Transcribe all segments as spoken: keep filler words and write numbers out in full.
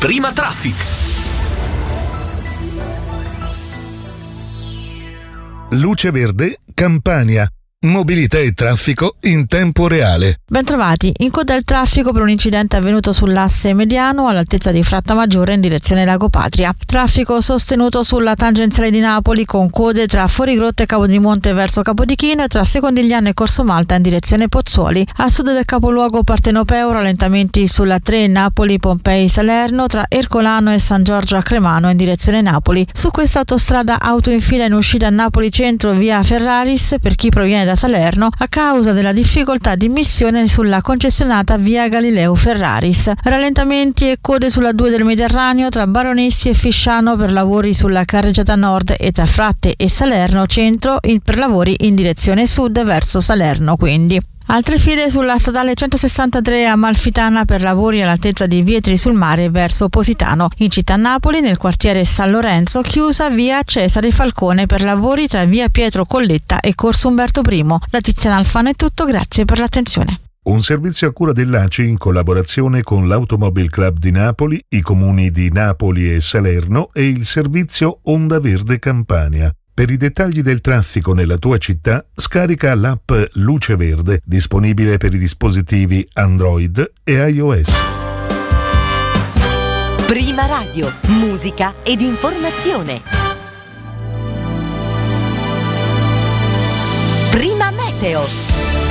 Prima Traffic. Luce Verde, Campania. Mobilità e traffico in tempo reale. Bentrovati, in coda il traffico per un incidente avvenuto sull'asse mediano all'altezza di Frattamaggiore in direzione Lago Patria. Traffico sostenuto sulla tangenziale di Napoli con code tra Fuorigrotta e Capodimonte verso Capodichino e tra Secondigliano e Corso Malta in direzione Pozzuoli. A sud del capoluogo Partenopeo rallentamenti sulla tre Napoli Pompei Salerno tra Ercolano e San Giorgio a Cremano in direzione Napoli. Su questa autostrada auto in fila in uscita a Napoli Centro via Ferraris per chi proviene da Salerno a causa della difficoltà di immissione sulla concessionata via Galileo Ferraris. Rallentamenti e code sulla due del Mediterraneo tra Baronessi e Fisciano per lavori sulla carreggiata nord e tra Fratte e Salerno Centro in, per lavori in direzione sud verso Salerno quindi. Altre file sulla statale centosessantatré Amalfitana per lavori all'altezza di Vietri sul Mare verso Positano. In città Napoli, nel quartiere San Lorenzo, chiusa via Cesare Falcone per lavori tra via Pietro Colletta e Corso Umberto I. Da Tiziana Alfano è tutto, grazie per l'attenzione. Un servizio a cura dell'A C I in collaborazione con l'Automobile Club di Napoli, i comuni di Napoli e Salerno e il servizio Onda Verde Campania. Per i dettagli del traffico nella tua città, scarica l'app Luce Verde, disponibile per i dispositivi Android e iOS. Prima Radio, musica ed informazione. Prima Meteo.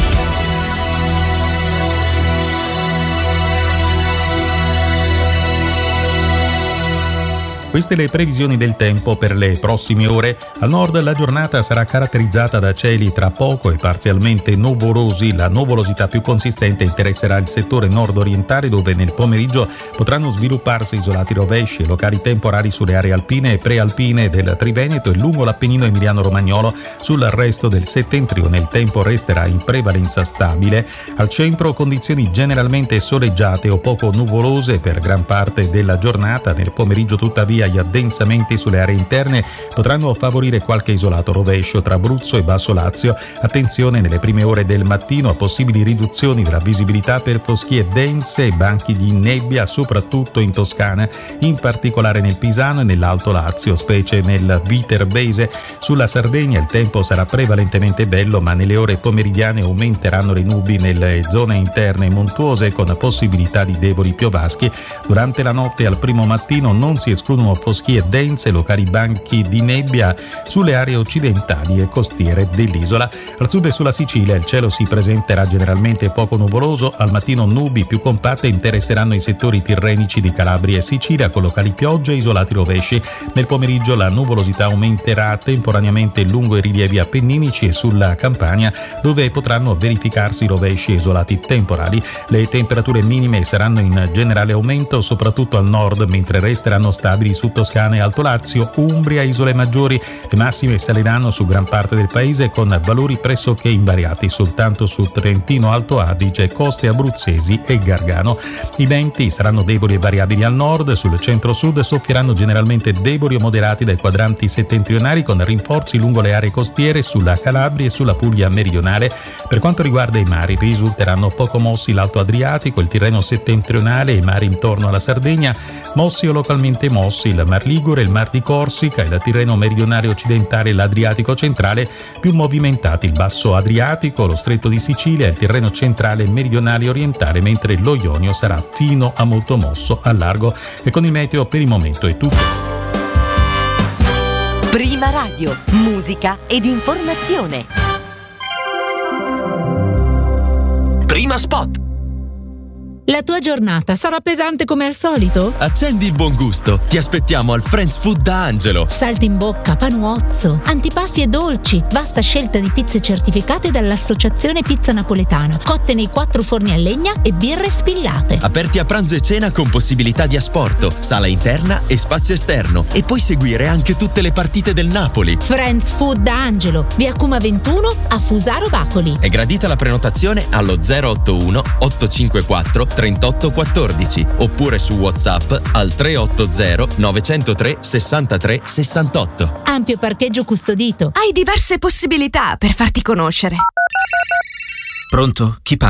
Queste le previsioni del tempo per le prossime ore. Al nord la giornata sarà caratterizzata da cieli tra poco e parzialmente nuvolosi. La nuvolosità più consistente interesserà il settore nord-orientale, dove nel pomeriggio potranno svilupparsi isolati rovesci e locali temporali sulle aree alpine e prealpine del Triveneto e lungo l'Appennino emiliano-romagnolo. Sul resto del settentrione il tempo resterà in prevalenza stabile. Al centro condizioni generalmente soleggiate o poco nuvolose per gran parte della giornata. Nel pomeriggio tuttavia gli addensamenti sulle aree interne potranno favorire qualche isolato rovescio tra Abruzzo e Basso Lazio. Attenzione nelle prime ore del mattino a possibili riduzioni della visibilità per foschie dense e banchi di nebbia, soprattutto in Toscana, in particolare nel Pisano e nell'Alto Lazio, specie nel Viterbese. Sulla Sardegna il tempo sarà prevalentemente bello, ma nelle ore pomeridiane aumenteranno le nubi nelle zone interne montuose con possibilità di deboli piovaschi. Durante la notte e al primo mattino non si escludono foschie dense, locali banchi di nebbia sulle aree occidentali e costiere dell'isola. Al sud e sulla Sicilia il cielo si presenterà generalmente poco nuvoloso. Al mattino nubi più compatte interesseranno i settori tirrenici di Calabria e Sicilia con locali piogge e isolati rovesci. Nel pomeriggio la nuvolosità aumenterà temporaneamente lungo i rilievi appenninici e sulla Campania, dove potranno verificarsi rovesci e isolati temporali. Le temperature minime saranno in generale aumento soprattutto al nord, mentre resteranno stabili su Toscana e Alto Lazio, Umbria, Isole Maggiori. Le massime saliranno su gran parte del paese con valori pressoché invariati soltanto su Trentino, Alto Adige, coste abruzzesi e Gargano. I venti saranno deboli e variabili al nord, sul centro-sud soffieranno generalmente deboli o moderati dai quadranti settentrionali con rinforzi lungo le aree costiere sulla Calabria e sulla Puglia meridionale. Per quanto riguarda i mari risulteranno poco mossi l'Alto Adriatico, il Tirreno settentrionale e i mari intorno alla Sardegna, mossi o localmente mossi il Mar Ligure, il Mar di Corsica, il Tirreno meridionale occidentale e l'Adriatico centrale. Più movimentati il Basso Adriatico, lo Stretto di Sicilia e il Tirreno centrale meridionale e orientale, mentre lo Ionio sarà fino a molto mosso al largo. E con il meteo per il momento è tutto. Prima Radio, musica ed informazione. Prima Spot. La tua giornata sarà pesante come al solito? Accendi il buon gusto. Ti aspettiamo al Friends Food da Angelo. Salti in bocca, panuozzo, antipasti e dolci, vasta scelta di pizze certificate dall'Associazione Pizza Napoletana, cotte nei quattro forni a legna e birre spillate. Aperti a pranzo e cena con possibilità di asporto, sala interna e spazio esterno. E puoi seguire anche tutte le partite del Napoli. Friends Food da Angelo, via Cuma ventuno a Fusaro Bacoli. È gradita la prenotazione allo zero otto uno otto cinque quattro trentotto quattordici oppure su WhatsApp al tre otto zero nove zero tre sessantatré sessantotto. Ampio parcheggio custodito. Hai diverse possibilità per farti conoscere. Pronto? Chi parla?